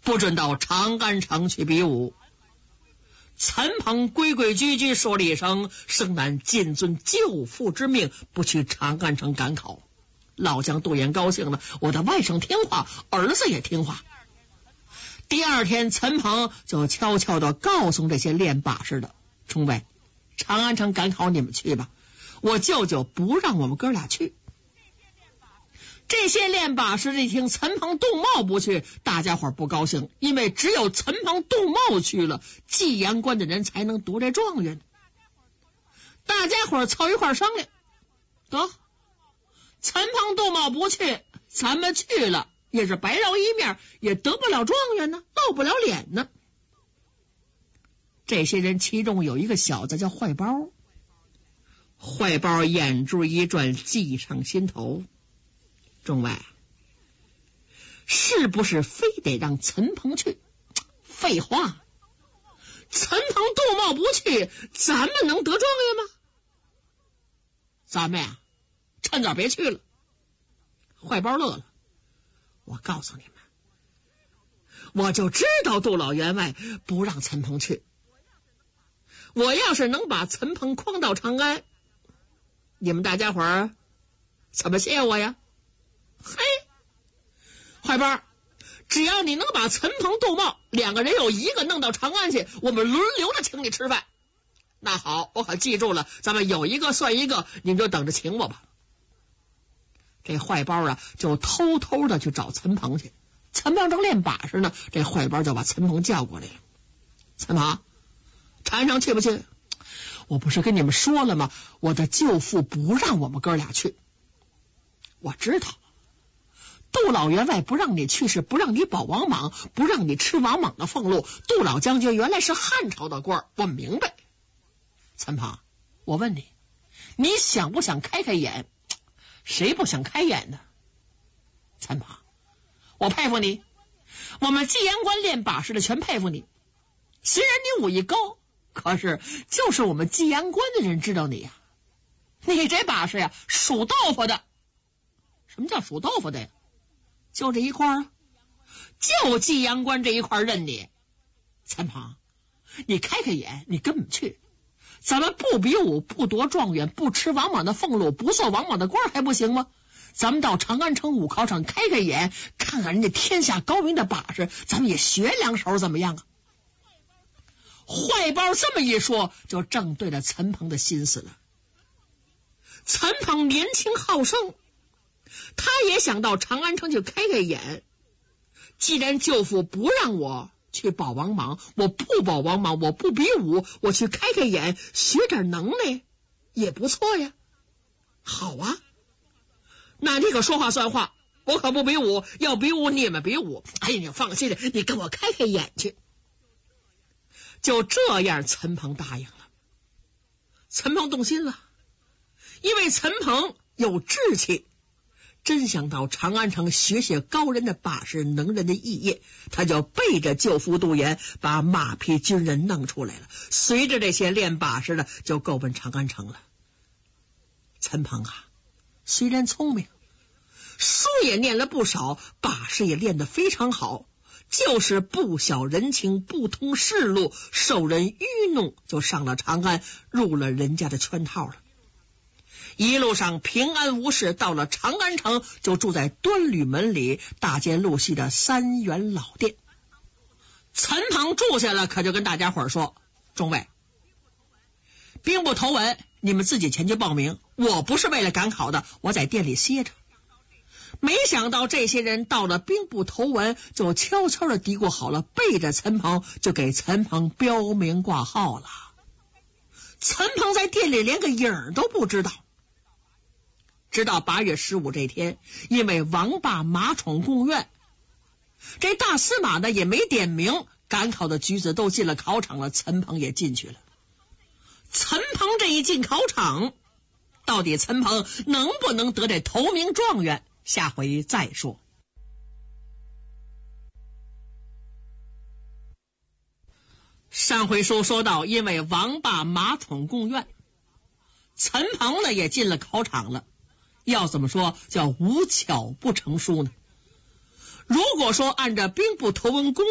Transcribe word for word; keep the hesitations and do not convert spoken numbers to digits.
不准到长安城去比武。陈鹏规规矩矩说了一声，生男谨遵舅父之命，不去长安城赶考。老将杜岩高兴了，我的外甥听话，儿子也听话。第二天，陈鹏就悄悄地告诉这些练把式的：崇伟，长安城赶考你们去吧，我舅舅不让我们哥俩去。这些练把式的一听陈鹏、杜茂不去，大家伙不高兴，因为只有陈鹏、杜茂去了，济阳关的人才能夺这状元。大家伙凑一块商量，得，陈鹏、杜茂不去，咱们去了也是白绕一面，也得不了状元呢，露不了脸呢。这些人其中有一个小子叫坏包，坏包眼珠一转，计上心头。众位，是不是非得让陈鹏去？废话，陈鹏、杜茂不去，咱们能得状元吗？咱们呀，趁早别去了。坏包乐了，我告诉你们，我就知道杜老员外不让陈鹏去。我要是能把陈鹏诓到长安，你们大家伙儿怎么谢我呀？嘿，坏包，只要你能把陈鹏、杜茂两个人有一个弄到长安去，我们轮流的请你吃饭。那好，我可记住了，咱们有一个算一个，你们就等着请我吧。这坏包啊，就偷偷的去找陈鹏去。陈鹏正练把式呢，这坏包就把陈鹏叫过来了。陈鹏，长安城去不去？我不是跟你们说了吗？我的舅父不让我们哥俩去。我知道，杜老员外不让你去，是不让你保王莽，不让你吃王莽的俸禄。杜老将军原来是汉朝的官，我明白。陈鹏，我问你，你想不想开开眼？谁不想开眼呢？陈鹏，我佩服你，我们济阳关练把式的全佩服你。虽然你武艺高，可是就是我们济阳关的人知道你呀、啊。你这把式呀，数豆腐的。什么叫数豆腐的呀？就这一块啊，就济阳关这一块认你。陈鹏，你开开眼，你跟我们去。咱们不比武，不夺状元，不吃王莽的俸禄，不做王莽的官还不行吗？咱们到长安城武考场开开眼，看看人家天下高明的把式，咱们也学两手怎么样啊？坏包这么一说，就正对了陈鹏的心思了。陈鹏年轻好胜，他也想到长安城去开开眼。既然舅父不让我去保王莽，我不保王莽，我不比武，我去开开眼，学点能耐也不错呀。好啊，那你可说话算话，我可不比武，要比武你们比武。哎呀，你放心了，你跟我开开眼去。就这样，陈鹏答应了。陈鹏动心了，因为陈鹏有志气，真想到长安城学学高人的把式，能人的艺业，他就背着舅父杜岩把马匹军人弄出来了，随着这些练把式的就够奔长安城了。陈鹏啊，虽然聪明，书也念了不少，把式也练得非常好，就是不晓人情，不通世路，受人愚弄，就上了长安，入了人家的圈套了。一路上平安无事，到了长安城就住在端吕门里大街路西的三元老店。陈鹏住下了，可就跟大家伙说：众位，兵部头文你们自己前去报名，我不是为了赶考的，我在店里歇着。没想到这些人到了兵部头文，就悄悄的嘀咕好了，背着陈鹏就给陈鹏标名挂号了。陈鹏在店里连个影都不知道。直到八月十五这天，因为王霸马宠贡院，这大司马呢也没点名，赶考的举子都进了考场了，陈鹏也进去了。陈鹏这一进考场，到底陈鹏能不能得这头名状元，下回再说。上回书说到，因为王霸马宠贡院，陈鹏呢也进了考场了。要怎么说叫无巧不成书呢？如果说按照兵部头文公